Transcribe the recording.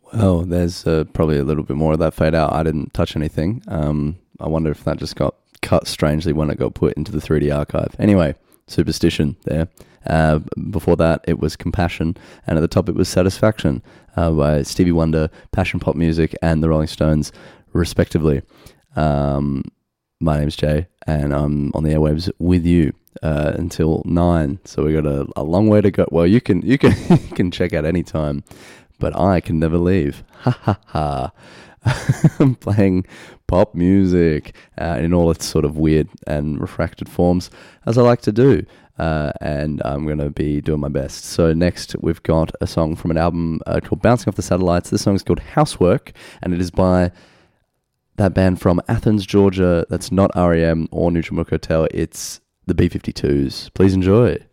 Well, there's probably a little bit more of that fade out. I didn't touch anything. I wonder if that just got cut strangely when it got put into the 3D archive. Anyway, Superstition there. Before that, it was Compassion, and at the top it was Satisfaction by Stevie Wonder, Passion Pop Music, and the Rolling Stones, respectively. My name's Jay, and I'm on the airwaves with you until 9. So we got a long way to go. Well, you can you can check out any time, but I can never leave. Ha ha ha. I'm playing pop music in all its sort of weird and refracted forms, as I like to do. And I'm going to be doing my best. So next we've got a song from an album called Bouncing Off the Satellites. This song is called Housework, and it is by that band from Athens, Georgia. That's not REM or Neutral Milk Hotel. It's the B-52s. Please enjoy.